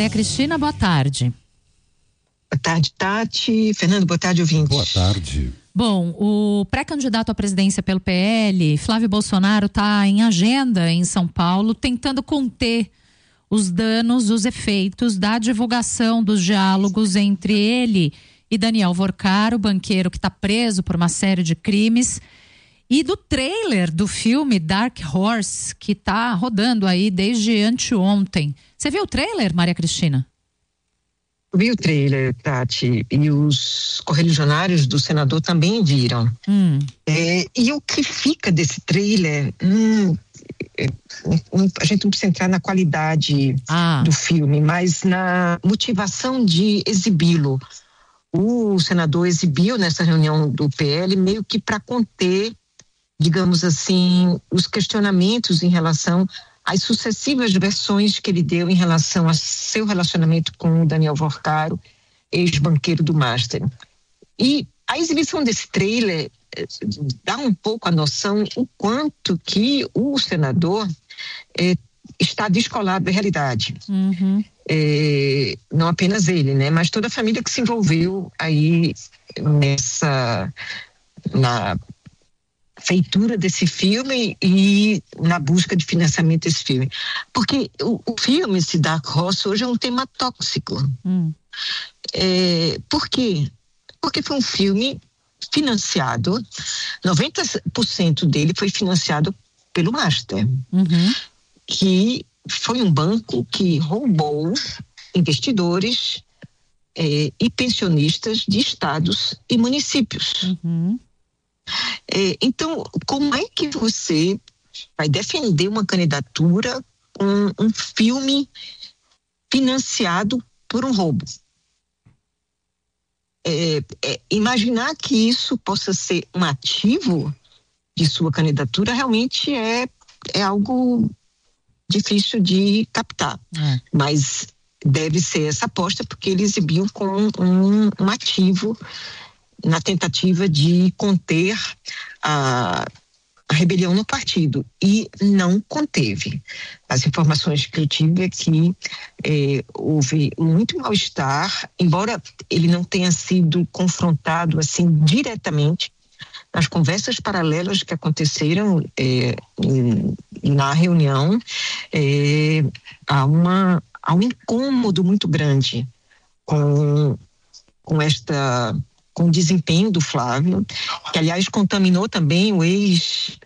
Maria Cristina, boa tarde. Boa tarde, Tati. Fernando, boa tarde, ouvintes. Boa tarde. Bom, o pré-candidato à presidência pelo PL, Flávio Bolsonaro, está em agenda em São Paulo, tentando conter os danos, os efeitos da divulgação dos diálogos entre ele e Daniel Vorcaro, banqueiro que está preso por uma série de crimes, e do trailer do filme Dark Horse, que está rodando aí desde anteontem. Você viu o trailer, Maria Cristina? Vi o trailer, Tati, e os correligionários do senador também viram. E o que fica desse trailer, a gente não precisa entrar na qualidade do filme, mas na motivação de exibi-lo. O senador exibiu nessa reunião do PL meio que para conter, digamos assim, os questionamentos em relação às sucessivas versões que ele deu em relação a seu relacionamento com o Daniel Vorcaro, ex-banqueiro do Master. E a exibição desse trailer dá um pouco a noção o quanto que o senador está descolado da realidade. Não apenas ele, né, mas toda a família que se envolveu aí na feitura desse filme e na busca de financiamento desse filme. Porque o filme, esse Dark Horse, hoje é um tema tóxico. Por quê? Porque foi um filme financiado, 90% dele foi financiado pelo Master, que foi um banco que roubou investidores e pensionistas de estados e municípios. Então, como é que você vai defender uma candidatura com um filme financiado por um roubo? Imaginar que isso possa ser um ativo de sua candidatura realmente é algo difícil de captar. Mas deve ser essa aposta, porque ele exibiu como um ativo na tentativa de conter a rebelião no partido, e não conteve. As informações que eu tive é que houve muito mal-estar, embora ele não tenha sido confrontado assim diretamente nas conversas paralelas que aconteceram na reunião. Há um incômodo muito grande com o desempenho do Flávio, que aliás contaminou também o